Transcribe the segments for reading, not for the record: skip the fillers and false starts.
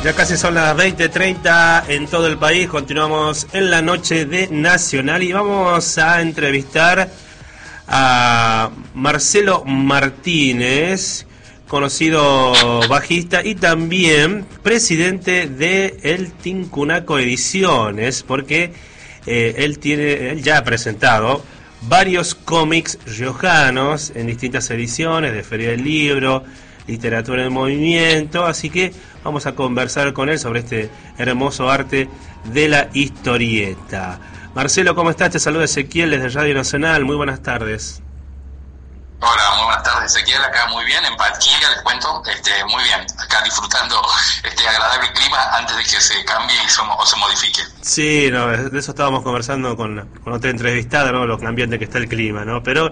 Ya casi son las 20:30 en todo el país. Continuamos en la noche de Nacional y vamos a entrevistar a Marcelo Martínez, conocido bajista y también presidente de El Tincunaco Ediciones, porque él ya ha presentado varios cómics riojanos en distintas ediciones de Feria del Libro, Literatura en Movimiento, así que vamos a conversar con él sobre este hermoso arte de la historieta. Marcelo, ¿cómo estás? Te saluda Ezequiel desde Radio Nacional, muy buenas tardes. Hola, muy buenas tardes, Ezequiel, acá muy bien, en Palquilla les cuento, muy bien, acá disfrutando este agradable clima antes de que se cambie o se modifique. Sí, no, de eso estábamos conversando con otra entrevistada, ¿no? Lo cambiante que está el clima, ¿no? Pero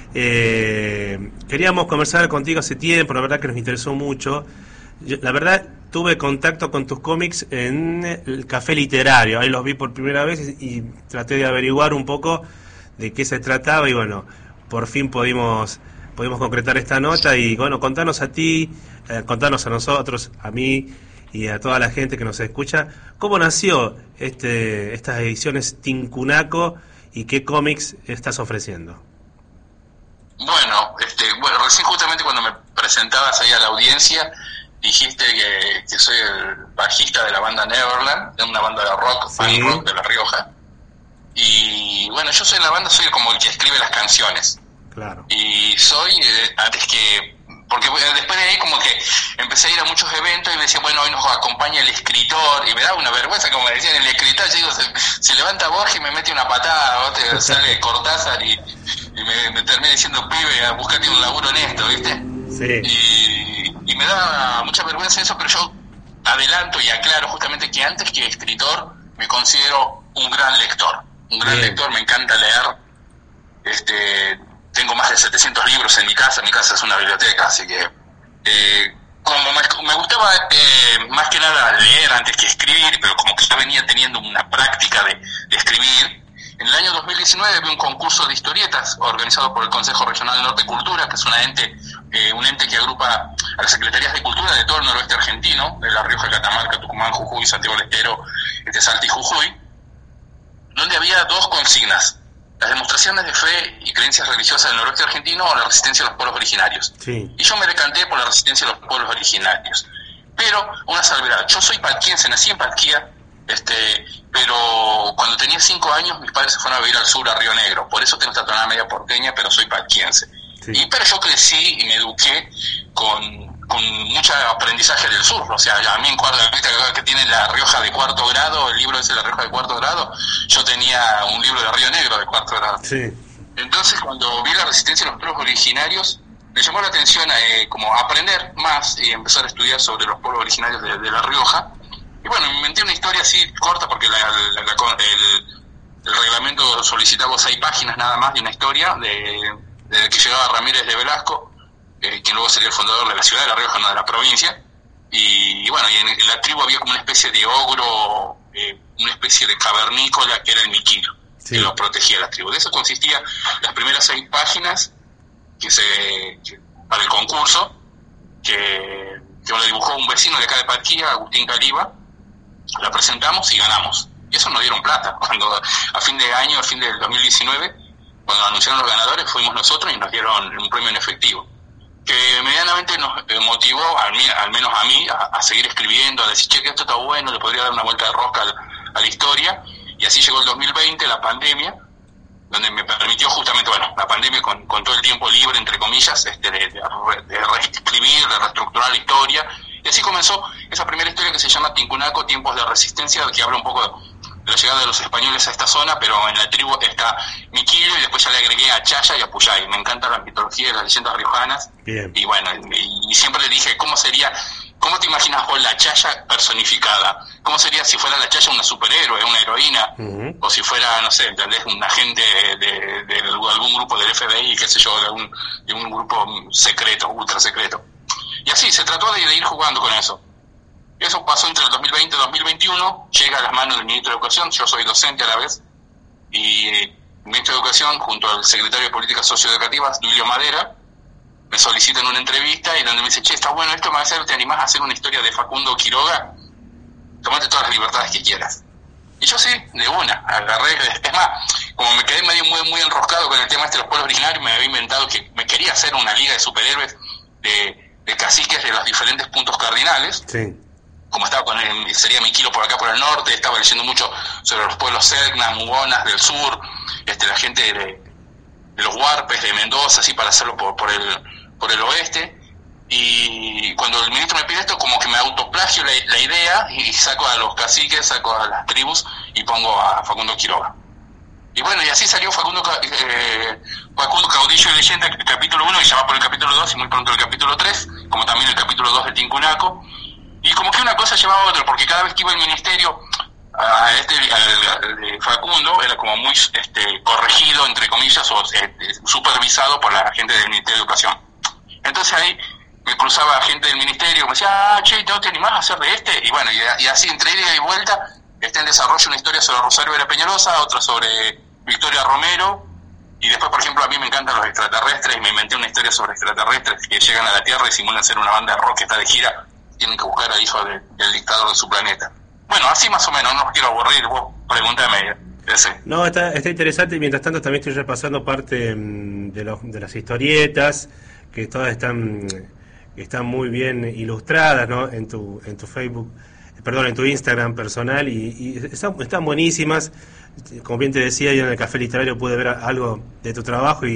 queríamos conversar contigo hace tiempo, la verdad que nos interesó mucho. La verdad, tuve contacto con tus cómics en el Café Literario, ahí los vi por primera vez y traté de averiguar un poco de qué se trataba y bueno, por fin pudimos concretar esta nota y bueno, contanos a ti, contanos a nosotros, a mí y a toda la gente que nos escucha, cómo nació estas ediciones Tincunaco y qué cómics estás ofreciendo. Bueno, recién justamente cuando me presentabas ahí a la audiencia, dijiste que soy el bajista de la banda Neverland, de una banda de rock, sí, punk rock de La Rioja. Y bueno, yo soy en la banda, soy como el que escribe las canciones. Claro. Y soy, porque después de ahí como que empecé a ir a muchos eventos y me decía, bueno, hoy nos acompaña el escritor, y me daba una vergüenza, como decían, el escritor, yo digo, se levanta Borges y me mete una patada, te sale Cortázar y me termina diciendo, pibe, buscate un laburo honesto, ¿viste? Sí. Y me da mucha vergüenza eso, pero yo adelanto y aclaro justamente que antes que escritor me considero un gran lector. Un gran lector, me encanta leer. Tengo más de 700 libros en mi casa es una biblioteca, así que como me gustaba más que nada leer antes que escribir, pero como que ya venía teniendo una práctica de escribir, en el año 2019 vi un concurso de historietas organizado por el Consejo Regional Norte Cultura, que es un ente que agrupa a las secretarías de cultura de todo el noroeste argentino, de La Rioja, Catamarca, Tucumán, Jujuy, Santiago del Estero, Salta y Jujuy, donde había dos consignas: las demostraciones de fe y creencias religiosas del noroeste argentino o la resistencia de los pueblos originarios. Sí. Y yo me decanté por la resistencia de los pueblos originarios. Pero una salvedad, yo soy palquiense, nací en Palquía, pero cuando tenía 5 años mis padres se fueron a vivir al sur, a Río Negro. Por eso tengo esta tonada media porteña, pero soy palquiense. Sí. Pero yo crecí y me eduqué con mucho aprendizaje del sur. O sea, a mí en cuarto, que tienen La Rioja de cuarto grado, el libro ese de La Rioja de cuarto grado, yo tenía un libro de Río Negro de cuarto grado. Sí. Entonces, cuando vi la resistencia de los pueblos originarios, me llamó la atención como aprender más y empezar a estudiar sobre los pueblos originarios de La Rioja. Y bueno, me inventé una historia así corta porque el reglamento solicitaba 6 páginas nada más de una historia de que llegaba Ramírez de Velasco, quien luego sería el fundador de la ciudad de La Rioja, no de la provincia. Y bueno, y en la tribu había como una especie de ogro, una especie de cavernícola que era el Miquilo, sí, que lo protegía la tribu. De eso consistía las primeras 6 páginas para el concurso, que lo dibujó un vecino de acá de Palquía, Agustín Caliba. La presentamos y ganamos. Y eso nos dieron plata. Cuando a fin del 2019, cuando anunciaron los ganadores, fuimos nosotros y nos dieron un premio en efectivo, que medianamente nos motivó, al menos a mí, a seguir escribiendo, a decir, che, que esto está bueno, le podría dar una vuelta de rosca a la historia. Y así llegó el 2020, la pandemia, donde me permitió justamente, la pandemia con todo el tiempo libre, entre comillas, de reescribir, de reestructurar la historia. Y así comenzó esa primera historia que se llama Tincunaco, Tiempos de Resistencia, que habla un poco de la llegada de los españoles a esta zona, pero en la tribu está Miquilo y después ya le agregué a Chaya y a Puyay. Me encanta la mitología y las leyendas riojanas. Bien. Y bueno, y siempre le dije, ¿cómo te imaginas vos la Chaya personificada? ¿Cómo sería si fuera la Chaya una superhéroe, una heroína? Uh-huh. O si fuera, no sé, ¿entendés? Un agente de algún grupo del FBI, qué sé yo, de un grupo secreto, ultra secreto. Y así, se trató de ir jugando con eso. Eso pasó entre el 2020 y 2021, llega a las manos del ministro de Educación, yo soy docente a la vez, y el ministro de Educación, junto al secretario de Políticas Socioeducativas, Duilio Madera, me solicitan una entrevista y donde me dice, che, está bueno esto, ¿te animás a hacer una historia de Facundo Quiroga? tomate todas las libertades que quieras. Y yo sí, de una, agarré, es más, como me quedé medio muy enroscado con el tema de los pueblos originarios, me había inventado que me quería hacer una liga de superhéroes de caciques de los diferentes puntos cardinales. Sí. Como estaba sería mi kilo por acá por el norte, estaba leyendo mucho sobre los pueblos Selknam, Mugonas del sur, la gente de los Huarpes, de Mendoza, así para hacerlo por el oeste. Y cuando el ministro me pide esto, como que me autoplagio la idea y saco a los caciques, saco a las tribus y pongo a Facundo Quiroga. Y bueno, y así salió Facundo Caudillo y Leyenda, el capítulo 1, y ya va por el capítulo 2 y muy pronto el capítulo 3, como también el capítulo 2 de Tincunaco. Y como que una cosa llevaba a otra, porque cada vez que iba al ministerio, al de Facundo, era como muy corregido, entre comillas, o supervisado por la gente del Ministerio de Educación. Entonces ahí me cruzaba gente del ministerio, me decía, che, ¿no te animás a hacer de este? Y bueno, y así entre ida y vuelta, está en desarrollo una historia sobre Rosario Vera Peñalosa, otra sobre Victoria Romero, y después, por ejemplo, a mí me encantan los extraterrestres, y me inventé una historia sobre extraterrestres que llegan a la Tierra y simulan ser una banda de rock que está de gira, tienen que buscar al hijo del dictador de su planeta. Bueno, así más o menos, no os quiero aburrir, vos pregúntame ese. No, está interesante, y mientras tanto también estoy repasando parte de las historietas, que todas están muy bien ilustradas, ¿no? En tu Facebook, perdón, en tu Instagram personal, y están buenísimas. Como bien te decía, yo en el Café Literario pude ver algo de tu trabajo y